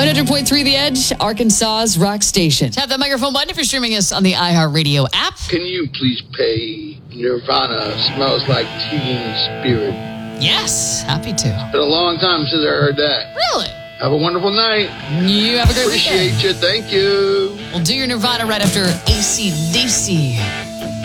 100.3 The Edge, Arkansas's rock station. Tap that microphone button if you're streaming us on the iHeartRadio app. Can you please play Nirvana Smells Like Teen Spirit? Yes, happy to. Been a long time since I heard that. Really? Have a wonderful night. You have a great Appreciate weekend. you. Thank you. We'll do your Nirvana right after AC/DC.